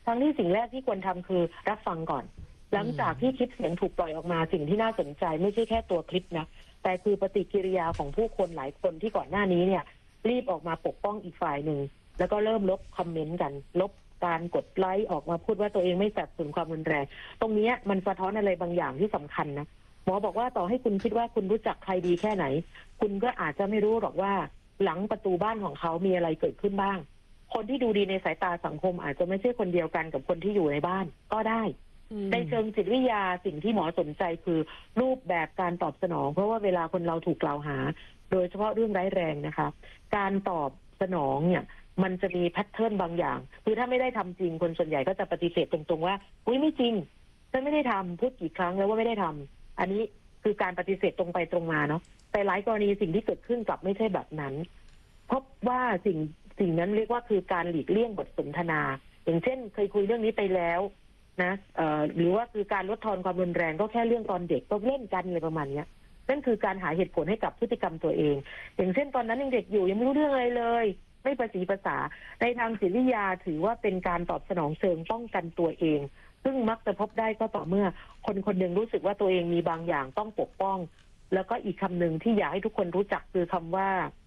ทั้งที่สิ่งแรกที่ควรทำคือรับฟังก่อนหลังจากที่คลิปเสียงถูกปล่อยออกมาสิ่งที่น่าสนใจไม่ใช่แค่ตัวคลิปนะแต่คือปฏิกิริยาของผู้คนหลายคนที่ก่อนหน้านี้เนี่ยรีบออกมาปกป้องอีกฝ่ายหนึ่งแล้วก็เริ่มลบคอมเมนต์กันลบการกดไลค์ออกมาพูดว่าตัวเองไม่สนับสนุนความรุนแรงตรงนี้มันสะท้อนอะไรบางอย่างที่สำคัญนะหมอบอกว่าต่อให้คุณคิดว่าคุณรู้จักใครดีแค่ไหนคุณก็อาจจะไม่รู้หรอกว่าหลังประตูบ้านของเขามีอะไรเกิดขึ้นบ้างคนที่ดูดีในสายตาสังคมอาจจะไม่ใช่คนเดียวกันกับคนที่อยู่ในบ้านก็ได้ในเชิงจิตวิทยาสิ่งที่หมอสนใจคือรูปแบบการตอบสนองเพราะว่าเวลาคนเราถูกกล่าวหาโดยเฉพาะเรื่องร้ายแรงนะคะการตอบสนองเนี่ยมันจะมีแพทเทิร์นบางอย่างคือถ้าไม่ได้ทำจริงคนส่วนใหญ่ก็จะปฏิเสธตรงๆว่าอุ้ยไม่จริงฉันไม่ได้ทำพูดกี่ครั้งแล้วว่าไม่ได้ทำอันนี้คือการปฏิเสธตรงไปตรงมาเนาะแต่หลายกรณีสิ่งที่เกิดขึ้นกลับไม่ใช่แบบนั้นพบว่าสิ่งนั้นเรียกว่าคือการหลีกเลี่ยงบทสนทนาอย่างเช่นเคยคุยเรื่องนี้ไปแล้วนะหรือว่าคือการลดทอนความรุนแรงก็แค่เรื่องตอนเด็กก็เล่นกันอะไรประมาณนี้นั่นคือการหาเหตุผลให้กับพฤติกรรมตัวเองอย่างเช่นตอนนั้นยังเด็กอยู่ยังไม่รู้เรื่องอะไรเลยไม่ประสีภาษาในทางจิตวิทยาถือว่าเป็นการตอบสนองเชิงป้องกันตัวเองซึ่งมักจะพบได้ก็ต่อเมื่อคนคนหนึ่งรู้สึกว่าตัวเองมีบางอย่างต้องปกป้องแล้วก็อีกคำหนึ่งที่อยากให้ทุกคนรู้จักคือคำว่า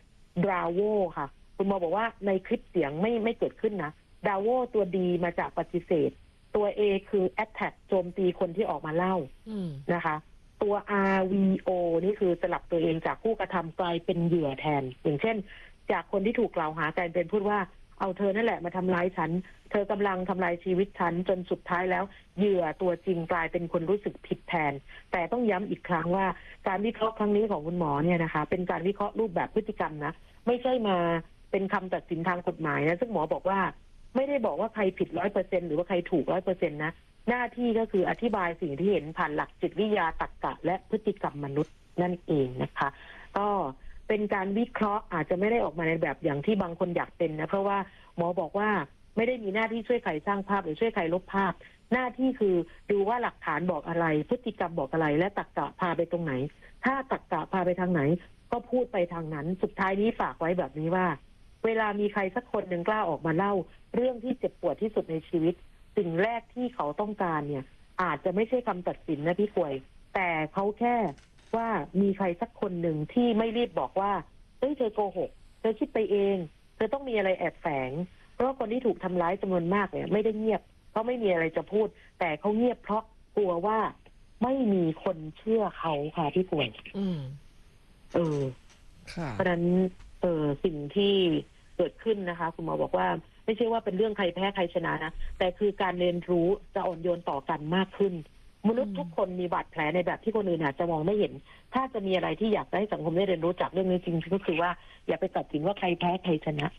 bravo ค่ะคุณหมอบอกว่าในคลิปเสียงไม่เกิดขึ้นนะ bravo ตัวดีมาจากปฏิเสธตัว A คือ attack โจมตีคนที่ออกมาเล่านะคะตัว RVO นี่คือสลับตัวเองจากผู้กระทำกลายเป็นเหยื่อแทนอย่างเช่นจากคนที่ถูกกล่าวหากลายเป็นพูดว่าเอาเธอนั่นแหละมาทำร้ายฉันเธอกำลังทำลายชีวิตฉันจนสุดท้ายแล้วเหยื่อตัวจริงกลายเป็นคนรู้สึกผิดแทนแต่ต้องย้ำอีกครั้งว่าการวิเคราะห์ครั้งนี้ของคุณหมอเนี่ยนะคะเป็นการวิเคราะห์รูปแบบพฤติกรรมนะไม่ใช่มาเป็นคำตัดสินทางกฎหมายนะซึ่งหมอบอกว่าไม่ได้บอกว่าใครผิด 100% หรือว่าใครถูก 100% นะหน้าที่ก็คืออธิบายสิ่งที่เห็นผ่านหลักจิตวิทยาตรรกะและพฤติกรรมมนุษย์นั่นเองนะคะก็เป็นการวิเคราะห์อาจจะไม่ได้ออกมาในแบบอย่างที่บางคนอยากเป็นนะเพราะว่าหมอบอกว่าไม่ได้มีหน้าที่ช่วยใครสร้างภาพหรือช่วยใครลบภาพหน้าที่คือดูว่าหลักฐานบอกอะไรพฤติกรรมบอกอะไรและตรรกะพาไปตรงไหนถ้าตรรกะพาไปทางไหนก็พูดไปทางนั้นสุดท้ายนี้ฝากไว้แบบนี้ว่าเวลามีใครสักคนหนึ่งกล้าออกมาเล่าเรื่องที่เจ็บปวดที่สุดในชีวิตสิ่งแรกที่เขาต้องการเนี่ยอาจจะไม่ใช่คำตัดสินนะพี่ป่วยแต่เขาแค่ว่ามีใครสักคนหนึ่งที่ไม่รีบบอกว่าเฮ้ยเธอโกหกเธอคิดไปเองเธอต้องมีอะไรแอบแฝงเพราะคนที่ถูกทำร้ายจำนวนมากเนี่ยไม่ได้เงียบเขาไม่มีอะไรจะพูดแต่เขาเงียบเพราะกลัวว่าไม่มีคนเชื่อเขาค่ะพี่ป่วยเพราะฉะนั้นสิ่งที่เกิดขึ้นนะคะคุณหมอบอกว่าไม่ใช่ว่าเป็นเรื่องใครแพ้ใครชนะนะแต่คือการเรียนรู้จะอ่อนโยนต่อกันมากขึ้นมนุษย์ทุกคนมีบาดแผลในแบบที่คนอื่นอาจจะมองไม่เห็นถ้าจะมีอะไรที่อยากให้สังคมได้เรียนรู้จากเรื่องนี้จริงก็คือว่าอย่าไปตัดสินว่าใครแพ้ใครชนะ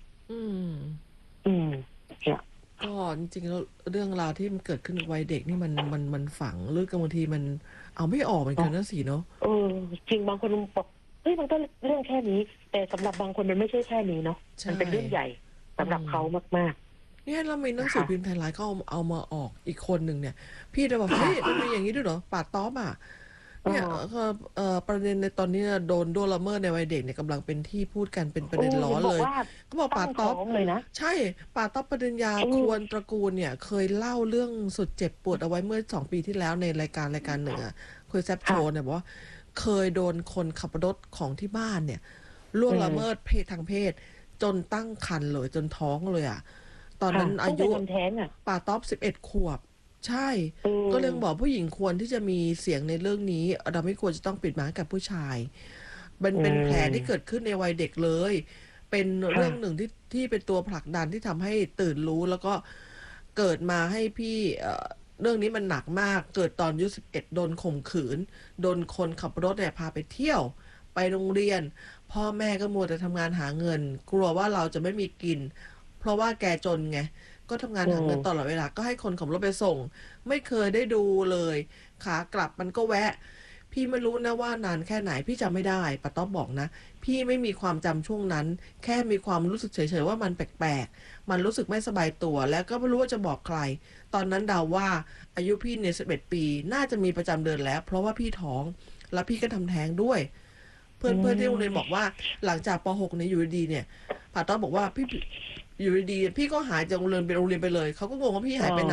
เนี่ยก็จริงๆแล้วเรื่องราวที่มันเกิดขึ้นในวัยเด็กนี่มันฝังลึกบางทีมันเอาไม่ออกเหมือนกันนะสิเนาะจริงบางคนบอกเฮ้ยมันก็เรื่องแค่นี้แต่สำหรับบางคนมันไม่ใช่แค่นี้เนาะมันเป็นเรื่องใหญ่สำหรับเขามากๆเนี่ยเรามีหนังสือพิมพ์ไทยรัฐก็เอามาออกอีกคนหนึ่งเนี่ยพี่จะบอกเฮ้ยมันมีอย่างนี้ด้วยเหรอป่าต๊อบเนี่ยประเด็นในตอนนี้โดนละเมิดในวัยเด็กเนี่ยกำลังเป็นที่พูดกันเป็นประเด็นร้อนเลยก็บอกป่าต๊อบเลยนะใช่ป่าต๊อบปริญญาควรตระกูลเนี่ยเคยเล่าเรื่องสุดเจ็บปวดเอาไว้เมื่อ2 ปีที่แล้วในรายการหนึ่งคุยแซบโชว์เนี่ยบอกว่าเคยโดนคนขับรถของที่บ้านเนี่ยล่วงละเมิดทางเพศจนตั้งครรภ์เลยจนท้องเลยตอนนั้นอายุป่าต๊อบ11 ขวบใช่ก็เลยบอกผู้หญิงควรที่จะมีเสียงในเรื่องนี้เราไม่ควรจะต้องปิดบังกับผู้ชายเป็นแผลที่เกิดขึ้นในวัยเด็กเลยเป็นเรื่องหนึ่งที่เป็นตัวผลักดันที่ทำให้ตื่นรู้แล้วก็เกิดมาให้พี่เรื่องนี้มันหนักมากเกิดตอนอายุ11โดนข่มขืนโดนคนขับรถเนี่ยพาไปเที่ยวไปโรงเรียนพ่อแม่ก็มัวแต่ทำงานหาเงินกลัวว่าเราจะไม่มีกินเพราะว่าแกจนไงก็ทำงานหาเงินตลอดเวลาก็ให้คนขับรถไปส่งไม่เคยได้ดูเลยขากลับมันก็แวะพี่ไม่รู้นะว่านานแค่ไหนพี่จำไม่ได้ป้าต๊อบบอกนะพี่ไม่มีความจำช่วงนั้นแค่มีความรู้สึกเฉยๆว่ามันแปลกๆมันรู้สึกไม่สบายตัวแล้วก็ไม่รู้ว่าจะบอกใครตอนนั้นเดาว่าอายุพี่เนี่ย11 ปีน่าจะมีประจำเดือนแล้วเพราะว่าพี่ท้องแล้วพี่ก็ทำแท้งด้วยเพื่อนที่โรงเรียนบอกว่าหลังจากป.6 เนี่ยอยู่ดีเนี่ยป้าต๊อบบอกว่าพี่อยู่ดีๆพี่ก็หายจากโรงเรียนไปเลยเขาก็งงว่าพี่หายไปไหน